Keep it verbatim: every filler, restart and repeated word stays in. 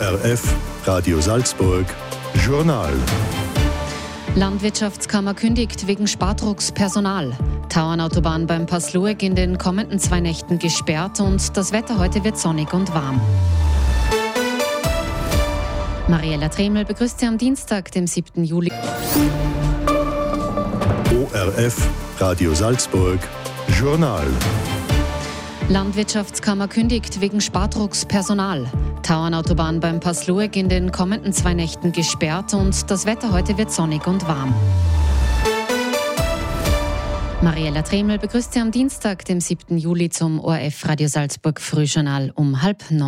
R F Radio Salzburg Journal. Landwirtschaftskammer kündigt wegen Spardrucks Personal. Tauernautobahn beim Passlueg in den kommenden zwei Nächten gesperrt und das Wetter heute wird sonnig und warm. Mariella Tremel begrüßt Sie am Dienstag, dem siebten Juli. O R F Radio Salzburg Journal. Landwirtschaftskammer kündigt wegen Spardrucks Personal. Tauernautobahn beim Passlueg in den kommenden zwei Nächten gesperrt und das Wetter heute wird sonnig und warm. Mariella Tremel begrüßt Sie am Dienstag, dem siebten Juli zum O R F Radio Salzburg Frühjournal um halb neun.